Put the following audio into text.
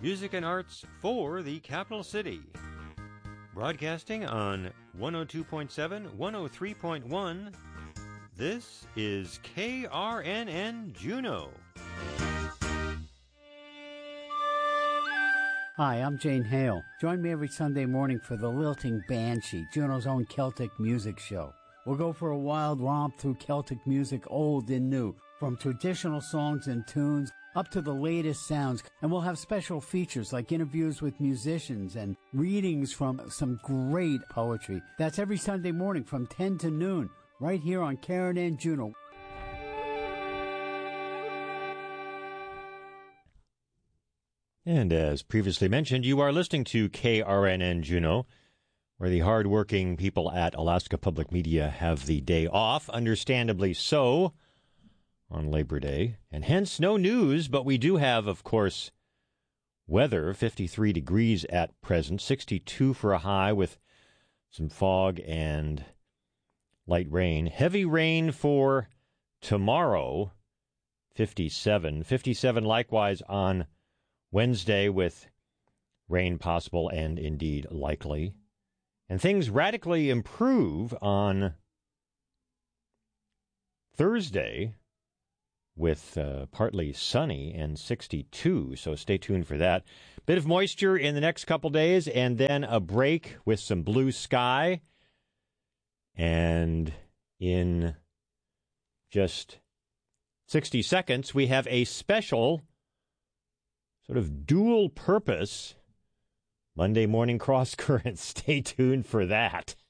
music and arts for the capital city. Broadcasting on 102.7, 103.1, this is KRNN Juneau. Hi, I'm Jane Hale. Join me every Sunday morning for the Lilting Banshee, Juneau's own Celtic music show. We'll go for a wild romp through Celtic music, old and new, from traditional songs and tunes up to the latest sounds. And we'll have special features like interviews with musicians and readings from some great poetry. That's every Sunday morning from 10 to noon, right here on KRNN Juneau. And as previously mentioned, you are listening to KRNN Juneau, where the hardworking people at Alaska Public Media have the day off, understandably so, on Labor Day. And hence, no news, but we do have, of course, weather, 53 degrees at present, 62 for a high with some fog and light rain. Heavy rain for tomorrow, 57. 57 likewise on Wednesday with rain possible and indeed likely. And things radically improve on Thursday with partly sunny and 62, so stay tuned for that. Bit of moisture in the next couple days, and then a break with some blue sky. And in just 60 seconds, we have a special sort of dual purpose Monday morning cross current. Stay tuned for that.